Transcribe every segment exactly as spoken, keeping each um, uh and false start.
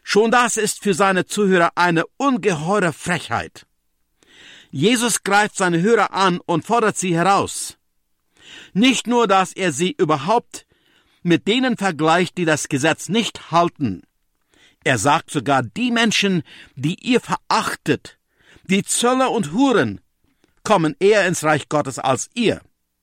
Schon das ist für seine Zuhörer eine ungeheure Frechheit. Jesus greift seine Hörer an und fordert sie heraus. Nicht nur, dass er sie überhaupt mit denen vergleicht, die das Gesetz nicht halten. Er sagt sogar, die Menschen, die ihr verachtet, die Zöllner und Huren, kommen eher ins Reich Gottes als ihr.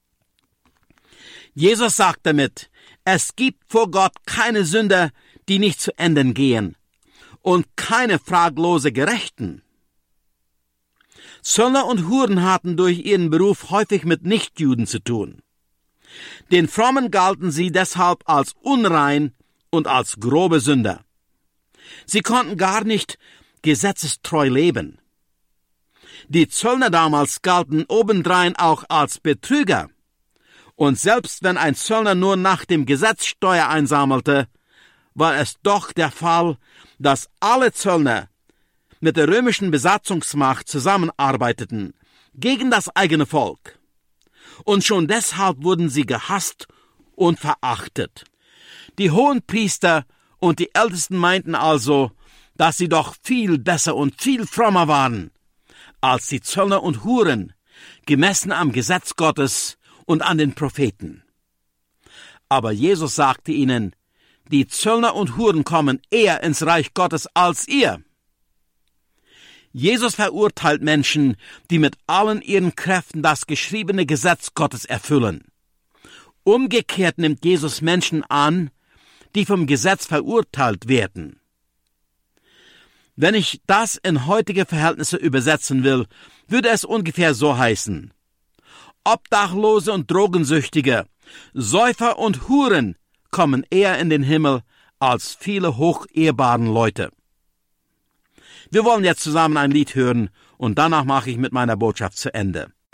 Jesus sagt damit, es gibt vor Gott keine Sünder, die nicht zu Enden gehen, und keine fraglose Gerechten. Zöllner und Huren hatten durch ihren Beruf häufig mit Nichtjuden zu tun. Den Frommen galten sie deshalb als unrein und als grobe Sünder. Sie konnten gar nicht gesetzestreu leben. Die Zöllner damals galten obendrein auch als Betrüger. Und selbst wenn ein Zöllner nur nach dem Gesetz Steuer einsammelte, war es doch der Fall, dass alle Zöllner mit der römischen Besatzungsmacht zusammenarbeiteten gegen das eigene Volk. Und schon deshalb wurden sie gehasst und verachtet. Die Hohenpriester und die Ältesten meinten also, dass sie doch viel besser und viel frommer waren als die Zöllner und Huren, gemessen am Gesetz Gottes und an den Propheten. Aber Jesus sagte ihnen, die Zöllner und Huren kommen eher ins Reich Gottes als ihr. Jesus verurteilt Menschen, die mit allen ihren Kräften das geschriebene Gesetz Gottes erfüllen. Umgekehrt nimmt Jesus Menschen an, die vom Gesetz verurteilt werden. Wenn ich das in heutige Verhältnisse übersetzen will, würde es ungefähr so heißen: Obdachlose und Drogensüchtige, Säufer und Huren kommen eher in den Himmel als viele hochehrbaren Leute. Wir wollen jetzt zusammen ein Lied hören und danach mache ich mit meiner Botschaft zu Ende.